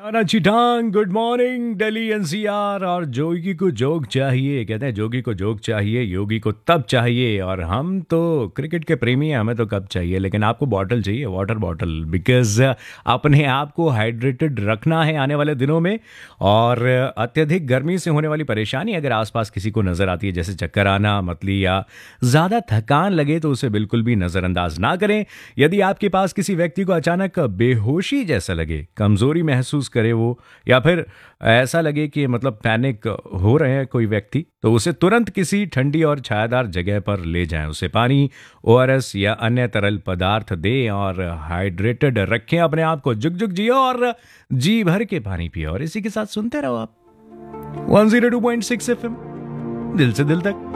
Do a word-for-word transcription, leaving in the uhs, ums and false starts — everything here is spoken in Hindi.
नाना चिटांग, गुड मॉर्निंग दिल्ली एनसीआर। और जोगी को जोग चाहिए, कहते हैं जोगी को जोग चाहिए, योगी को तब चाहिए। और हम तो क्रिकेट के प्रेमी हैं, हमें तो कब चाहिए, लेकिन आपको बॉटल चाहिए, वाटर बॉटल, बिकॉज अपने आप को हाइड्रेटेड रखना है आने वाले दिनों में। और अत्यधिक गर्मी से होने वाली परेशानी अगर आसपास किसी को नजर आती है, जैसे चक्कर आना, मतली या ज़्यादा थकान लगे, तो उसे बिल्कुल भी नज़रअंदाज ना करें। यदि आपके पास किसी व्यक्ति को अचानक बेहोशी जैसा लगे, कमजोरी महसूस करे वो, या फिर ऐसा लगे कि मतलब पैनिक हो रहे हैं कोई व्यक्ति, तो उसे तुरंत किसी ठंडी और छायादार जगह पर ले जाएं। उसे पानी, ओआरएस या अन्य तरल पदार्थ दें और हाइड्रेटेड रखें अपने आप को। जुग जुग जियो और जी भर के पानी पियो। और इसी के साथ सुनते रहो आप one zero two point six FM, दिल से दिल तक।